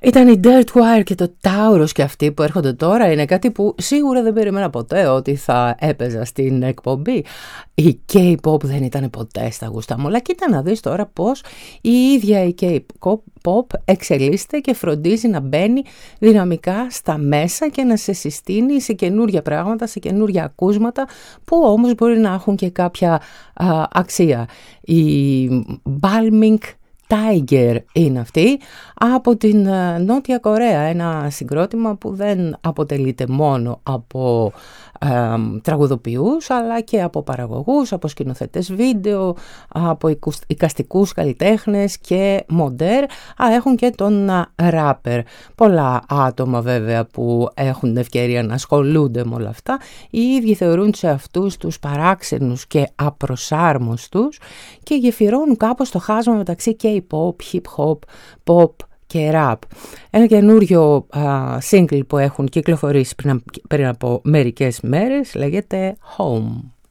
Ήταν η Dirtwire και το Taurus και αυτοί που έρχονται τώρα είναι κάτι που σίγουρα δεν περίμενα ποτέ ότι θα έπαιζα στην εκπομπή. Η K-pop δεν ήταν ποτέ στα γούστα μου, αλλά κοίτα να δεις τώρα πως η ίδια η K-pop εξελίσσεται και φροντίζει να μπαίνει δυναμικά στα μέσα και να σε συστήνει σε καινούργια πράγματα, σε καινούργια ακούσματα που όμως μπορεί να έχουν και κάποια αξία. Η Balming Tiger είναι αυτή από την Νότια Κορέα, ένα συγκρότημα που δεν αποτελείται μόνο από τραγουδοποιούς αλλά και από παραγωγούς, από σκηνοθέτες βίντεο, από εικαστικούς καλλιτέχνες και μοντέρ, έχουν και τον ράπερ. Πολλά άτομα βέβαια που έχουν την ευκαιρία να ασχολούνται με όλα αυτά, οι ίδιοι θεωρούν σε αυτούς τους παράξενους και απροσάρμοστους και γεφυρώνουν κάπως το χάσμα μεταξύ K-pop, hip-hop, pop και rap. Ένα καινούριο single που έχουν κυκλοφορήσει πριν από μερικές μέρες λέγεται Home.